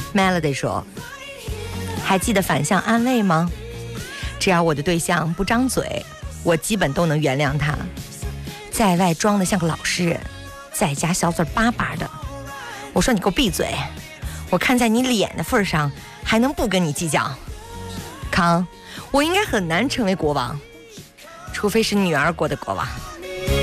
Melody 说，还记得反向安慰吗？只要我的对象不张嘴，我基本都能原谅他。在外装得像个老实人，在家小嘴巴巴的。我说你给我闭嘴，我看在你脸的份上，还能不跟你计较？康，我应该很难成为国王，除非是女儿国的国王。